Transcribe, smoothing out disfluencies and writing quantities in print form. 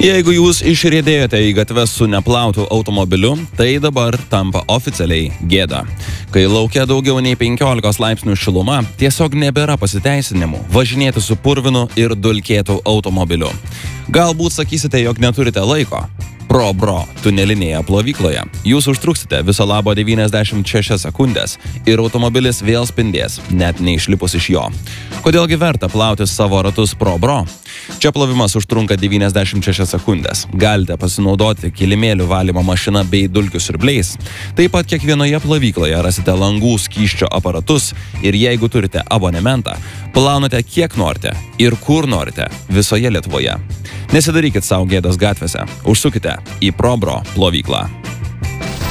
Jeigu jūs išriedėjote į gatves su neplautu automobiliu, tai dabar tampa oficialiai gėda. Kai laukia daugiau nei 15 laipsnių šiluma, tiesiog nebėra pasiteisinimų važinėti su purvinu ir dulkėtu automobiliu. Galbūt sakysite, jog neturite laiko. ProBro tunelinėje plovykloje jūs užtruksite viso labo 96 sekundės ir automobilis vėl spindės, net neišlipus iš jo. Kodėlgi verta plauti savo ratus ProBro? Čia plovimas užtrunka 96 sekundės. Galite pasinaudoti kilimėlių valymo mašina bei dulkių siurbliais. Taip pat kiekvienoje plovykloje rasite langų skysčio aparatus ir jeigu turite abonementą, plaunate kiek norite ir kur norite visoje Lietuvoje. Nesidarykit savo gėdos gatvėse. Užsukite į ProBro plovyklą.